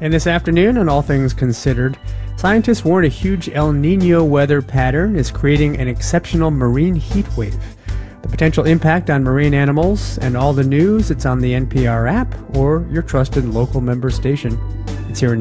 And this afternoon, on All Things Considered, scientists warn a huge El Nino weather pattern is creating an exceptional marine heat wave. The potential impact on marine animals and all the news, it's on the NPR app or your trusted local member station. It's here in